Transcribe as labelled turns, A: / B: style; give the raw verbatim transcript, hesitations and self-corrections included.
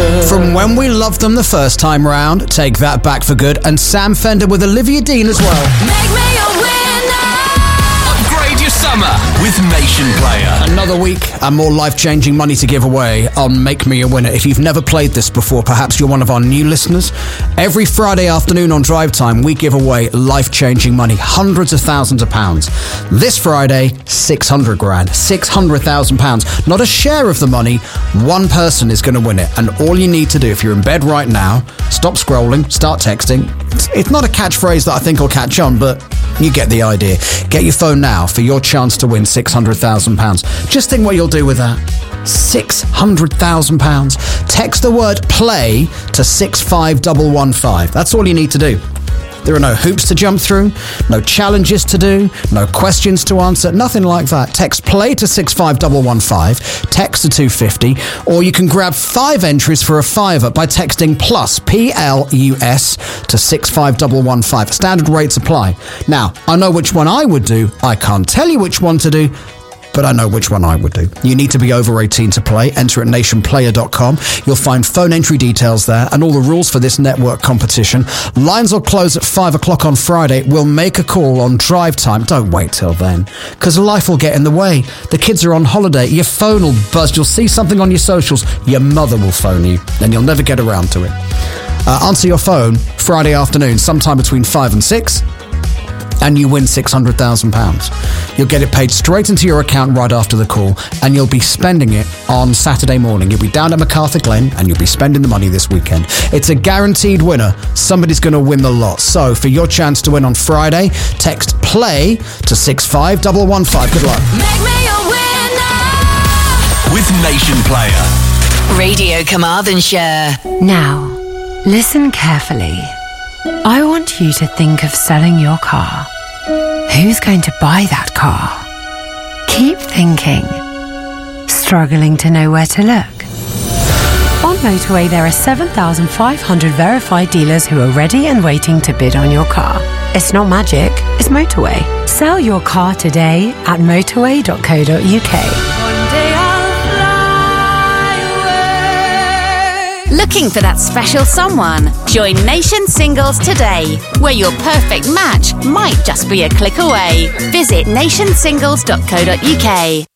A: good.
B: From When We Loved Them the First Time Round, Take That Back for Good, and Sam Fender with Olivia Dean as well.
C: Make me a winner.
A: Upgrade your summer with Nation Player.
B: Another week and more life-changing money to give away on Make Me a Winner. If you've never played this before, perhaps you're one of our new listeners. Every Friday afternoon on Drive Time, we give away life-changing money, hundreds of thousands of pounds. This Friday, six hundred grand, six hundred thousand pounds. Not a share of the money, one person is going to win it. And all you need to do, if you're in bed right now, stop scrolling, start texting. It's, it's not a catchphrase that I think will catch on, but you get the idea. Get your phone now for your chance to win six hundred thousand pounds. Just think what you'll do with that. six hundred thousand pounds. Text the word play to six five one one five. That's all you need to do. There are no hoops to jump through, no challenges to do, no questions to answer, nothing like that. Text play to six five one one five, text to two fifty, or you can grab five entries for a fiver by texting plus, P L U S, to six five one one five. Standard rates apply. Now, I know which one I would do. I can't tell you which one to do, but I know which one I would do. You need to be over eighteen to play. Enter at nation player dot com. You'll find phone entry details there and all the rules for this network competition. Lines will close at five o'clock on Friday. We'll make a call on drive time. Don't wait till then, because life will get in the way. The kids are on holiday. Your phone will buzz. You'll see something on your socials. Your mother will phone you, and you'll never get around to it. Uh, answer your phone Friday afternoon, sometime between five and six. And you win six hundred thousand pounds. You'll get it paid straight into your account right after the call, and you'll be spending it on Saturday morning. You'll be down at MacArthur Glen, and you'll be spending the money this weekend. It's a guaranteed winner. Somebody's going to win the lot. So, for your chance to win on Friday, text PLAY to six five one one five. Good luck.
C: Make me a winner.
A: With Nation Player.
C: Radio Carmarthenshire.
D: Now, listen carefully. I want you to think of selling your car. Who's going to buy that car? Keep thinking. Struggling to know where to look? On Motorway, there are seven thousand five hundred verified dealers who are ready and waiting to bid on your car. It's not magic, it's Motorway. Sell your car today at motorway dot co dot uk.
E: Looking for that special someone? Join Nation Singles today, where your perfect match might just be a click away. Visit nation singles dot co dot uk.